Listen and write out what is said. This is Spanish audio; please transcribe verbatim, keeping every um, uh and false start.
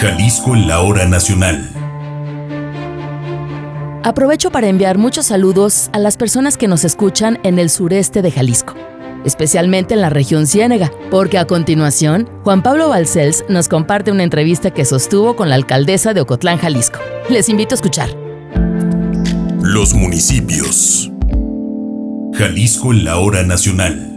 Jalisco en la hora nacional. Aprovecho para enviar muchos saludos a las personas que nos escuchan en el sureste de Jalisco, especialmente en la región Ciénega, porque a continuación, Juan Pablo Balcells nos comparte una entrevista que sostuvo con la alcaldesa de Ocotlán, Jalisco. Les invito a escuchar. Los municipios. Jalisco en la hora nacional.